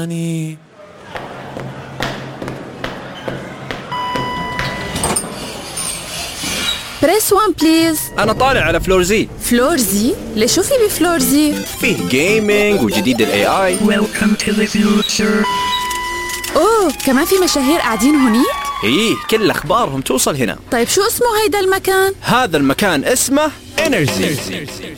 ثواني. بريس 1 بليز. أنا طالع على فلور زي. فلور زي؟ ليش شو في بفلور زي؟ فيه جيمينج وجديد ال AI. Welcome to the future. أوه كمان في مشاهير قاعدين هوني؟ إيه كل أخبارهم توصل هنا. طيب شو اسمه هيدا المكان؟ هذا المكان اسمه Energy.